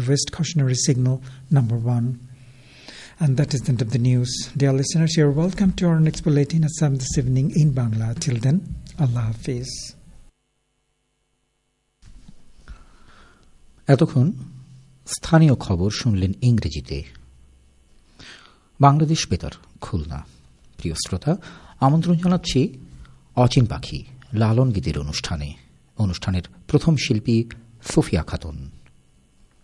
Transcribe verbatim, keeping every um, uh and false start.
activist cautionary signal number one. And that is the end of the news. Dear listeners, you're welcome to our next bulletin at seven this evening in Bangla. Till then, Allah Hafiz. এতক্ষণ স্থানীয় খবর শুনলেন ইংরেজিতে। বাংলাদেশ বেতার, খুলনা। প্রিয় শ্রোতা, আমন্ত্রণ জানাচ্ছি অচিন পাখি লালন গীতের অনুষ্ঠানে। অনুষ্ঠানের প্রথম শিল্পী সুফিয়া খাতুন।